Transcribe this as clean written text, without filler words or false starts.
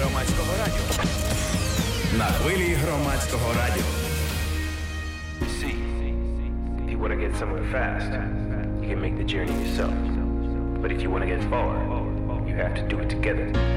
Громадського радіо. На хвилі Громадського радіо. See, if you want to get somewhere fast, you can make the journey yourself. But if you want to get far, you have to do it together.